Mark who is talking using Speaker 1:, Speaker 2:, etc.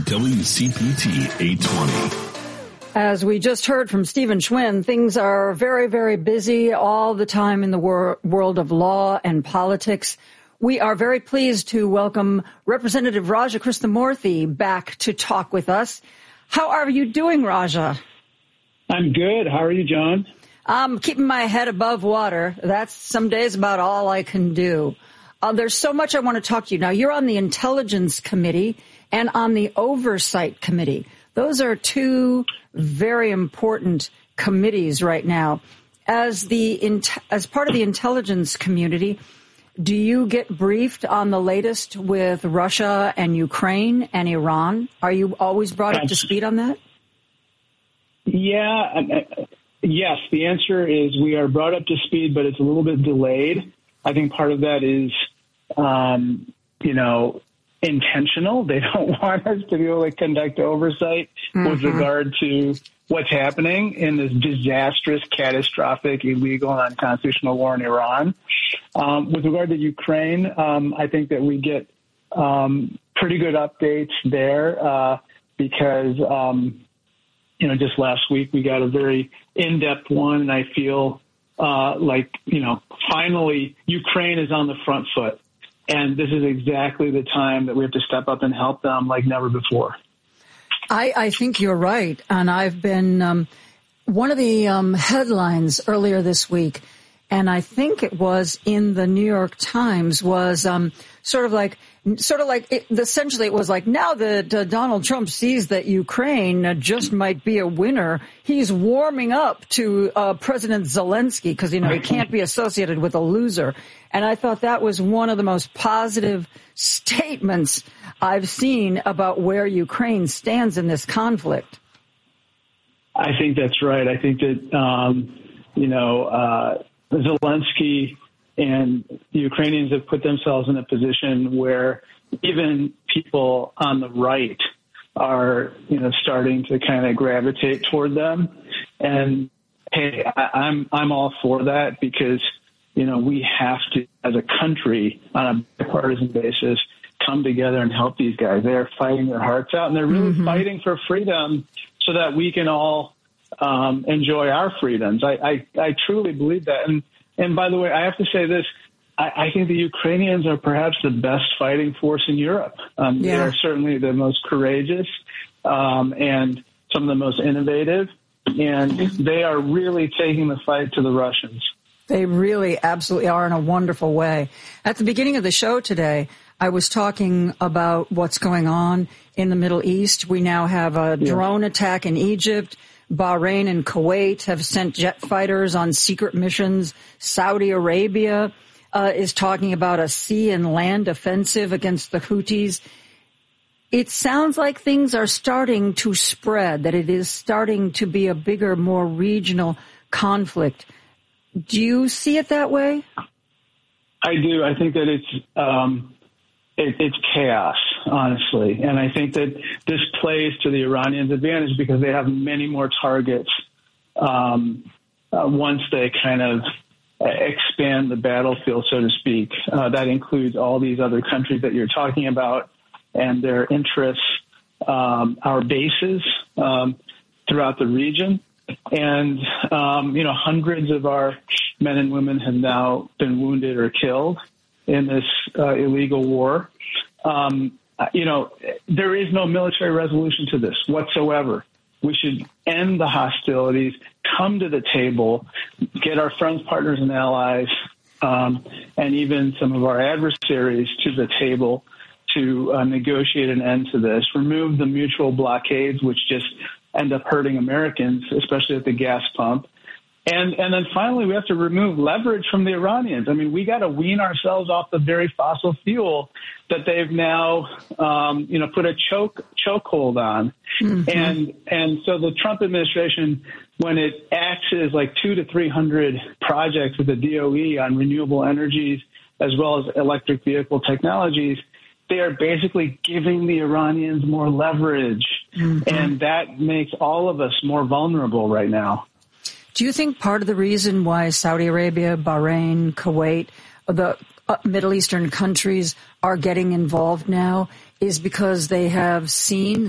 Speaker 1: WCPT 820.
Speaker 2: As we just heard from Stephen Schwinn, things are very, very busy all the time in the world of law and politics. We are very pleased to welcome Representative Raja Krishnamoorthi back to talk with us. How are you doing, Raja?
Speaker 3: I'm good. How are you, John?
Speaker 2: I'm keeping my head above water. That's some days about all I can do. There's so much I want to talk to you. Now, you're on the Intelligence Committee and on the Oversight Committee. Those are two very important committees right now. As part of the intelligence community, do you get briefed on the latest with Russia and Ukraine and Iran? Are you always brought up to speed on that?
Speaker 3: Yeah. Yes, the answer is we are brought up to speed, but it's a little bit delayed. I think part of that is, intentional. They don't want us to be able to conduct oversight with regard to what's happening in this disastrous, catastrophic, illegal, and unconstitutional war in Iran. With regard to Ukraine, I think that we get pretty good updates there because, just last week we got a very in-depth one, and I feel finally Ukraine is on the front foot. And this is exactly the time that we have to step up and help them like never before.
Speaker 2: I think you're right. And I've been one of the headlines earlier this week, and I think it was in the New York Times, was essentially it was like, now that Donald Trump sees that Ukraine just might be a winner, he's warming up to President Zelensky because, he can't be associated with a loser. And I thought that was one of the most positive statements I've seen about where Ukraine stands in this conflict.
Speaker 3: I think that's right. I think that, Zelensky and the Ukrainians have put themselves in a position where even people on the right are, starting to kind of gravitate toward them. And hey, I'm all for that because, we have to, as a country, on a bipartisan basis, come together and help these guys. They're fighting their hearts out, and they're really fighting for freedom so that we can all enjoy our freedoms. I truly believe that. And by the way, I have to say this. I think the Ukrainians are perhaps the best fighting force in Europe. They are certainly the most courageous and some of the most innovative. And they are really taking the fight to the Russians.
Speaker 2: They really absolutely are in a wonderful way. At the beginning of the show today, I was talking about what's going on in the Middle East. We now have a drone attack in Egypt. Bahrain and Kuwait have sent jet fighters on secret missions. Saudi Arabia is talking about a sea and land offensive against the Houthis. It sounds like things are starting to spread, that it is starting to be a bigger, more regional conflict. Do you see it that way?
Speaker 3: I do. I think that it's chaos, honestly. And I think that this plays to the Iranians' advantage because they have many more targets once they kind of expand the battlefield, so to speak. That includes all these other countries that you're talking about and their interests, our bases throughout the region. And, hundreds of our men and women have now been wounded or killed in this illegal war. There is no military resolution to this whatsoever. We should end the hostilities, come to the table, get our friends, partners, and allies, and even some of our adversaries to the table to negotiate an end to this, remove the mutual blockades, which just end up hurting Americans, especially at the gas pump. And then finally, we have to remove leverage from the Iranians. I mean, we got to wean ourselves off the very fossil fuel that they've now, put a chokehold on. And so the Trump administration, when it axes like 200 to 300 projects with the DOE on renewable energies as well as electric vehicle technologies, they are basically giving the Iranians more leverage. And that makes all of us more vulnerable right now.
Speaker 2: Do you think part of the reason why Saudi Arabia, Bahrain, Kuwait, the Middle Eastern countries are getting involved now is because they have seen